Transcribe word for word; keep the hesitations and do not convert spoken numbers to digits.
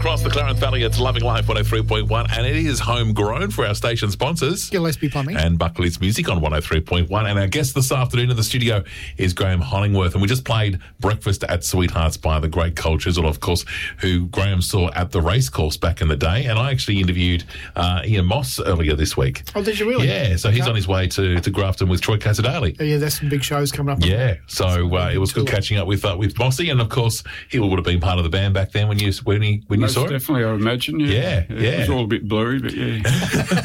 across the Clarence Valley. It's Loving Life one oh three point one, and it is homegrown for our station sponsors. Gillespie Plumbing. And Buckley's Music on one oh three point one. And our guest this afternoon in the studio is Graham Hollingworth. And we just played Breakfast at Sweethearts by the great Cole Chisel, of course, who Graham saw at the racecourse back in the day. And I actually interviewed uh, Ian Moss earlier this week. Oh, did you really? Yeah, so okay. he's on his way to, to Grafton with Troy Casadale. Yeah, there's some big shows coming up. Yeah, so uh, it was good catching up with uh, with Mossy, and of course he would have been part of the band back then when you when he when Most you saw it. Definitely, I would imagine. Yeah, Yeah, yeah. It was all a bit blurry, but yeah.